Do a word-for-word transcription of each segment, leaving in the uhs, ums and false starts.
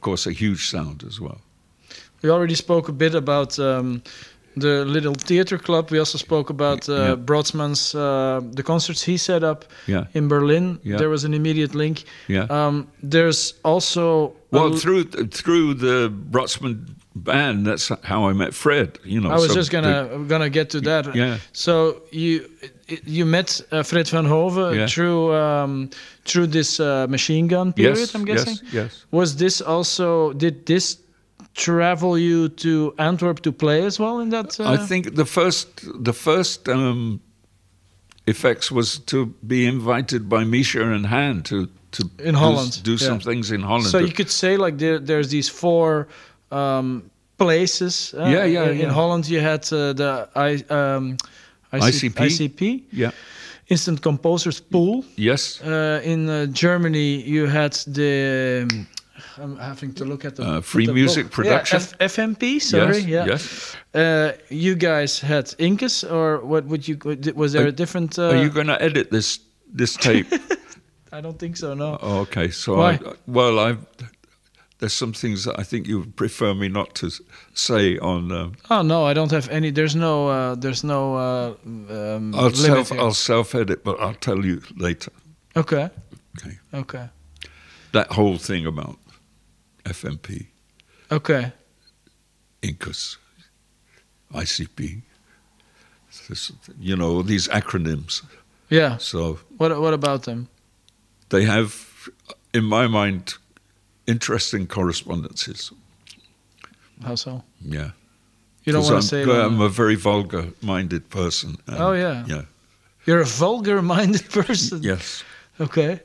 course, a huge sound as well. We already spoke a bit about um, the little theater club. We also spoke about uh, Yeah. Brodsman's uh, the concerts he set up Yeah. in Berlin. Yeah. There was an immediate link. Yeah. Um, there's also a Well, l- through through the Brotsman band, that's how I met Fred. You know, I was so just gonna the- gonna get to that. Yeah. So you you met uh, Fred van Hoven Yeah. through um, through this uh, Machine Gun period. yes, I'm guessing. yes, yes. Was this also? Did this travel you to Antwerp to play as well in that? Uh, I think the first the first um, effects was to be invited by Misha and Han to to In do- Holland, do, yeah. some things in Holland. So you could say like there, there's these four um, places. Uh, Yeah, yeah, In, in yeah. Holland, you had uh, the I, um, I C P. I C P, yeah, Instant Composers Pool. yes, Uh, in uh, Germany, you had the. Um, I'm having to look at the Uh, at Free the Music book. Production. Yeah, F- FMP. Sorry. yes, yeah. yes. Uh, you guys had Incus, or what would you? Was there Are- a different? Uh, Are you going to edit this this tape? I don't think so. No. Oh, okay, so Why? I, well, I there's some things that I think you would prefer me not to s- say on. Um, Oh no, I don't have any. There's no. Uh, there's no. Uh, um, I'll limit self here. I'll self edit, but I'll tell you later. Okay. Okay, Okay. that whole thing about F M P, Okay. Incus, I C P, this, you know, these acronyms. Yeah. So What What about them? they have, in my mind, interesting correspondences. How so? Yeah. You don't 'Cause want to I'm, say. I'm them. a very vulgar-minded person. and, Oh, yeah. Yeah. You're a vulgar-minded person. Yes. Okay.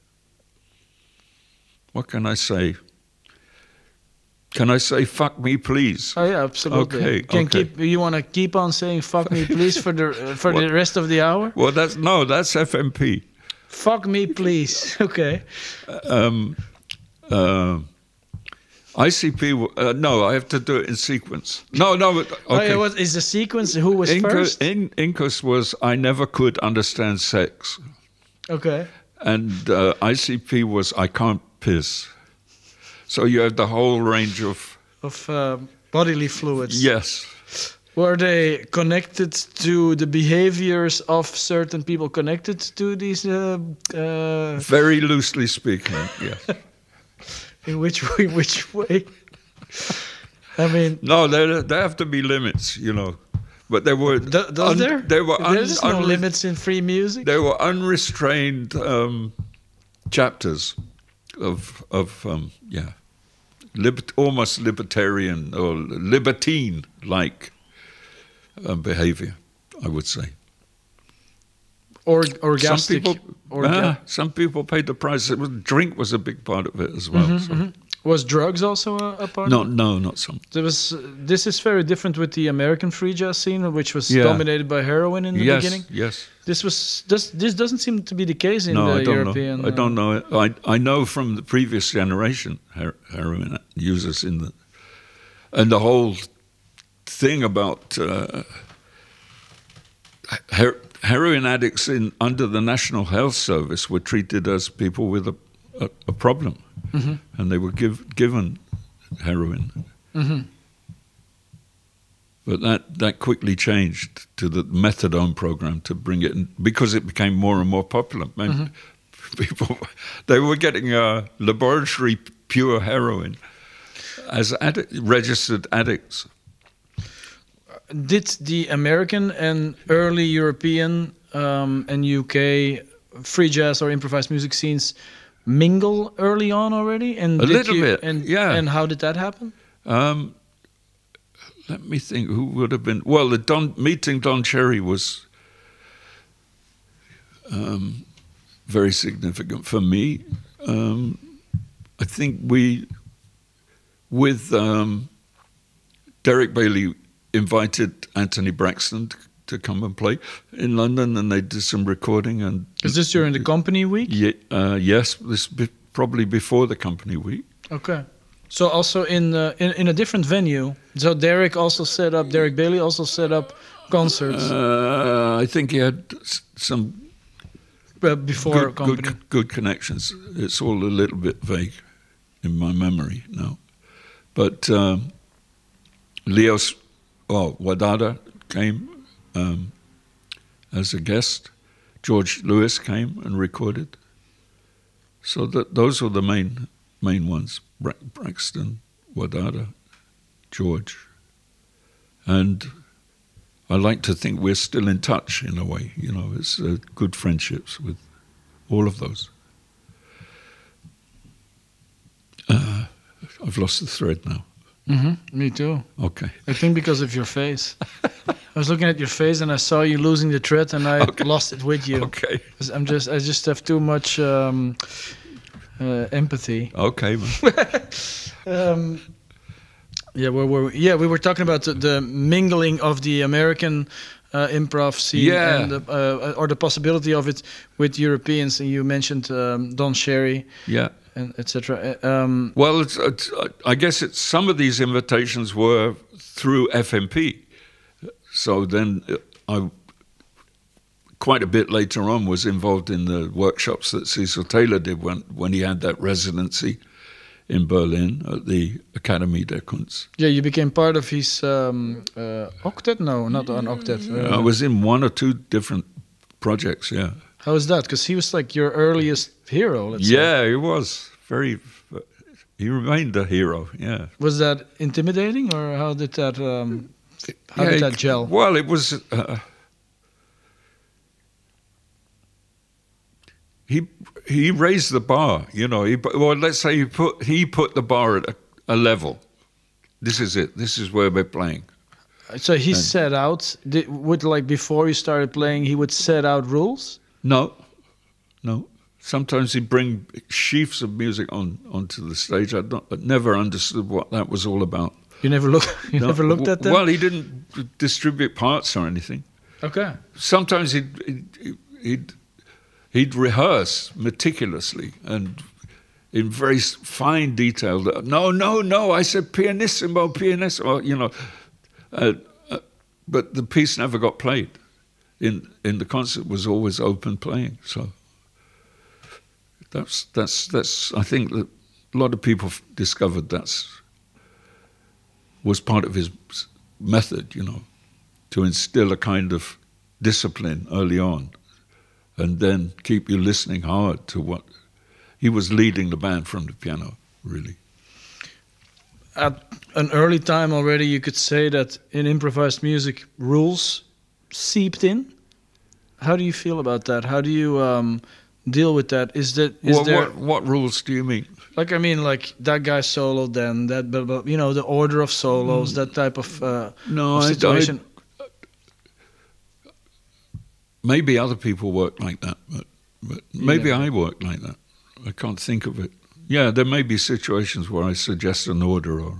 What can I say? Can I say "fuck me, please"? Oh yeah, absolutely. Okay, Can okay. keep. You want to keep on saying "fuck me, please" for the uh, for the What? rest of the hour? Well, that's no, that's F M P. Fuck me, please. Okay. Um, uh, I C P. w- Uh, no, I have to do it in sequence. No, no. but- Oh, Okay. yeah, what is the sequence? Who was Inca- first? in, Incus was I never could understand sex, Okay. and uh, I C P was I can't piss. So you have the whole range of Of uh, bodily fluids. yes. Were they connected to the behaviors of certain people connected to these? Uh, uh, Very loosely speaking, yes. in which way? Which way? I mean, No, there there have to be limits, you know. But there were do, does un- there? There were un- There's no unre- limits in free music. There were unrestrained um, chapters of of um, yeah, libert- almost libertarian or libertine like um, behavior, I would say. Or Some orgastic. people, orga- ah, some people paid the price. It was, drink was a big part of it as well. so. Was drugs also a, a part? No, of it? no, not some. There was. Uh, this is very different with the American free jazz scene, which was Yeah. dominated by heroin in the Yes, beginning. yes. This was. This, this doesn't seem to be the case in No, the I don't European. know. I uh, don't know. it. I I know from the previous generation her- heroin users in the, and the whole thing about uh, her, heroin addicts in under the National Health Service were treated as people with a a, a problem, Mhm. and they were give, given heroin. Mhm. But that, that quickly changed to the methadone program to bring it in, because it became more and more popular. Man, Mm-hmm. People, they were getting uh, laboratory pure heroin as addic- registered addicts. Did the American and early European um, and U K free jazz or improvised music scenes mingle early on already? And A did little you- bit, And, yeah. And how did that happen? Um, let me think. Who would have been? Well, the Don, meeting Don Cherry was um, very significant for me. Um, I think we, with um, Derek Bailey, invited Anthony Braxton to, to come and play in London, and they did some recording. And Is this during the company week? Ye- uh, yes, this be, probably before the company week. Okay. So also in, uh, in in a different venue. So Derek also set up. Derek Bailey also set up concerts Uh, I think he had s- some uh, before good, company. good, good connections. It's all a little bit vague in my memory now. But um, Leos, oh, Wadada came um, as a guest. George Lewis came and recorded. So that those were the main main ones: Bra- Braxton, Wadada, George, and I like to think we're still in touch in a way. You know, it's uh, good friendships with all of those. Uh, I've lost the thread now. Mm-hmm. Me too. Okay. I think because of your face. I was looking at your face and I saw you losing the thread, and I Okay. lost it with you. Okay. 'Cause I'm just, I just have too much um, uh, empathy. Okay. Man. Um, yeah, we were yeah we were talking about the, the mingling of the American uh, improv scene Yeah. and the, uh, or the possibility of it with Europeans. And you mentioned um, Don Cherry Yeah. and et cetera. Um, Well, it's, it's, I guess it's some of these invitations were through F M P. So then I, quite a bit later on, was involved in the workshops that Cecil Taylor did when, when he had that residency in Berlin at the Akademie der Kunst. yeah, you became part of his um, uh, octet. No, not an octet. Uh, I was in one or two different projects, yeah. How was that? Because he was like your earliest hero. Let's say. Yeah, he was very, he remained a hero, yeah. Was that intimidating, or how did that um, how Yeah, did that it- gel? Well, it was. Uh, he he raised the bar, you know. He, put- well, let's say he put he put the bar at a, a level. This is it. This is where we're playing. So he And- set out. Did, would like before you started playing, he would set out rules. No, no. Sometimes he'd bring sheafs of music on onto the stage. I, don't, I never understood what that was all about. You never look. You No, never looked at them. Well, he didn't distribute parts or anything. Okay. Sometimes he'd, he'd, he'd, he'd rehearse meticulously and in very s- fine detail. That, no, no, no, I said pianissimo, pianissimo, you know. Uh, uh, but the piece never got played. In in the concert was always open playing. So that's, that's, that's I think that a lot of people f- discovered that's was part of his s- method, you know, to instill a kind of discipline early on and then keep you listening hard to what he was leading the band from the piano, really. At an early time already, you could say that in improvised music, rules seeped in. How do you feel about that? How do you um, deal with that? Is that is Well, there what, what rules do you mean? like I mean like that guy soloed then that blah, blah, you know the order of solos, that type of, uh, No, of I, situation? I, maybe other people work like that, but, but maybe never- I work like that. I can't think of it. Yeah, there may be situations where I suggest an order or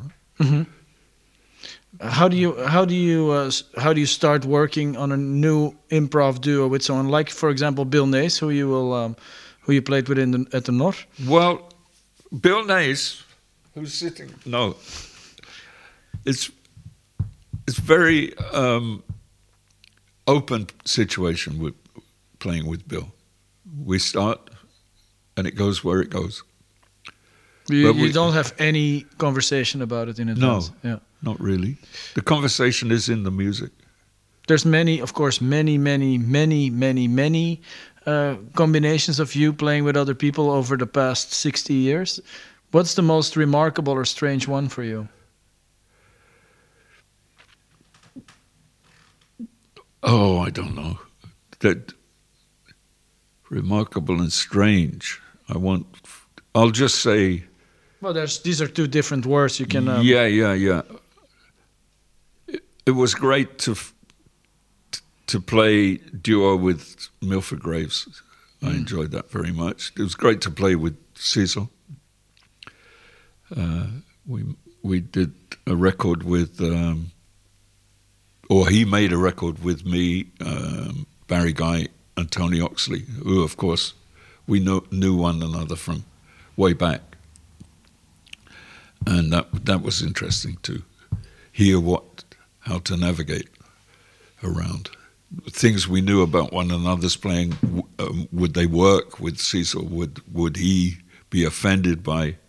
How do you how do you uh, s- how do you start working on a new improv duo with someone like, for example, Bill Nace, who you will um, who you played with in the, at the North? Well, Bill Nace, who's sitting, no, it's it's very um, open situation with playing with Bill. We start, and it goes where it goes. You, But you we- don't have any conversation about it in advance. Yeah. Not really. The conversation is in the music. There's many, of course, many, many, many, many, many uh, combinations of you playing with other people over the past sixty years. What's the most remarkable or strange one for you? Oh, I don't know. That remarkable and strange. I won't. I'll just say. Well, there's these are two different words. You can. Um, yeah, yeah, yeah. It, it was great to f- t- to play duo with Milford Graves. I enjoyed that very much. It was great to play with Cecil. Uh, we we did a record with, um, or he made a record with me, um, Barry Guy, and Tony Oxley, who of course we know, knew one another from way back. And that that was interesting to hear what how to navigate around things we knew about one another's playing. Um, would they work with Cecil? Would would he be offended by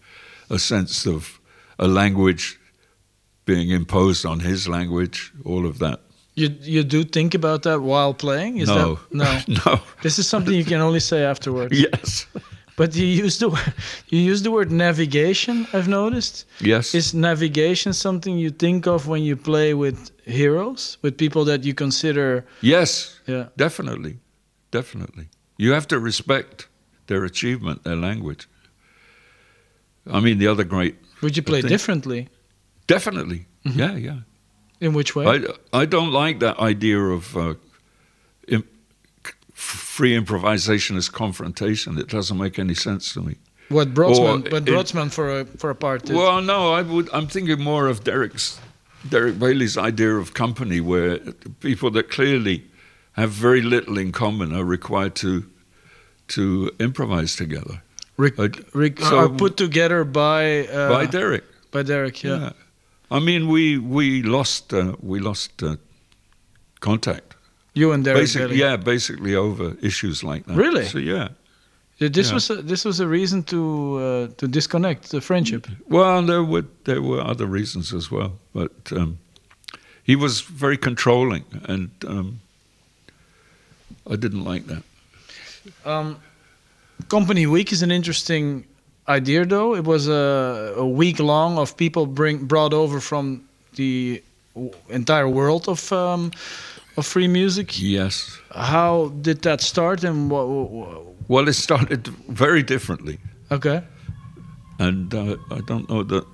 a sense of a language being imposed on his language, all of that. You you do think about that while playing? Is No. that no? No. This is something you can only say afterwards. Yes. But you use the word- you use the word navigation. I've noticed. Yes. Is navigation something you think of when you play with heroes, with people that you consider? Yes. Yeah. Definitely. Definitely. You have to respect their achievement, their language. I mean, the other great... Would you play thing- differently? Definitely. Yeah, yeah. In which way? I, I don't like that idea of uh, im- free improvisation as confrontation. It doesn't make any sense to me. what Brodsman? or What in- Brodsman for a for a part did. Well, no, I would. I'm thinking more of Derek's, Derek Bailey's idea of company, where people that clearly have very little in common are required to to improvise together. Rec- I- rec- so- are put together by uh, By Derek, by Derek. Yeah. yeah. I mean, we we lost uh, we lost uh, contact. You and Derek. Basically, Bailey. yeah, basically over issues like that. Really? So yeah. Yeah, This Yeah. was a, this was a reason to uh, to disconnect the friendship. Well, there were there were other reasons as well, but um, he was very controlling, and um, I didn't like that. Um, Company Week is an interesting idea, though. It was a, a week long of people bring brought over from the w- entire world of um, of free music. Yes. How did that start? And what? Well, it started very differently, Okay. and uh, I don't know that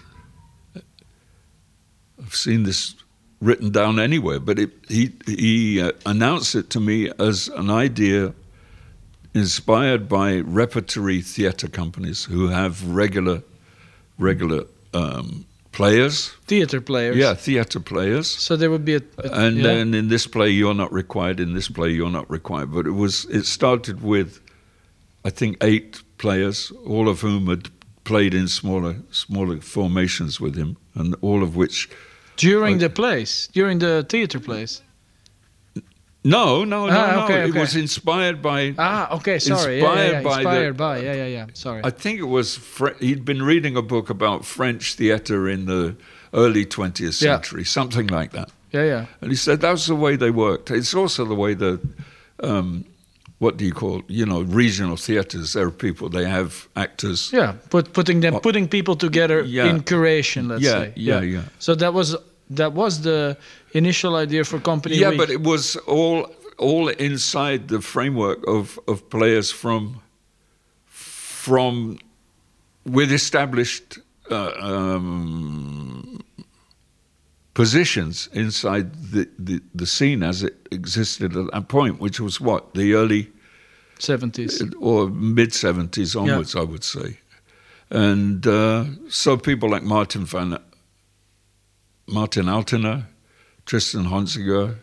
I've seen this written down anywhere, but it, he he uh, announced it to me as an idea inspired by repertory theatre companies who have regular regular um, players. Theater players. Yeah, theatre players. So there would be a. a And yeah. then in this play you're not required, in this play you're not required. But it was it started with, I think, eight players, all of whom had played in smaller smaller formations with him, and all of which. during I- the plays, during the theater plays. No, no, no, Ah, no. okay, It okay. was inspired by. Ah, okay. Sorry. Yeah, yeah, Inspired yeah. by the- Inspired by. Yeah, yeah, yeah. Sorry. I think it was Fre- he'd been reading a book about French theatre in the early twentieth Yeah. century, something like that. yeah, yeah. And he said that's the way they worked. It's also the way the, um, what do you call, you know, regional theatres. There are people, they have actors. Yeah, put, putting them, Well, putting people together yeah. in curation. Let's Yeah, say. yeah, yeah. So that was that was the initial idea for Company Yeah, Week. but it was all all inside the framework of, of players from from with established uh, um, positions inside the, the, the scene as it existed at that point, which was what, the early seventies. or mid seventies onwards, I would say. And uh, so people like Martin van Martin Altener, Tristan Honsiger,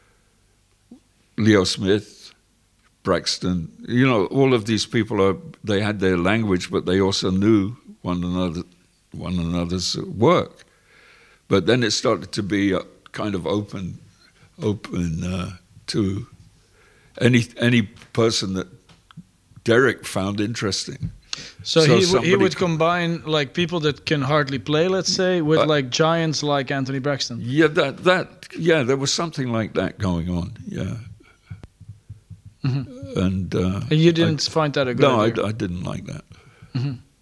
Leo Smith, Braxton, you know, all of these people are, they had their language, but they also knew one another, one another's work. But then it started to be a kind of open, open uh, to any any person that Derek found interesting. So, So he, w- he somebody would c- combine like people that can hardly play, let's say, with Uh, like giants like Anthony Braxton. Yeah, that that yeah, there was something like that going on. Yeah, Mhm. and uh, And you didn't find that a good no, I, idea. I didn't like that. Mhm.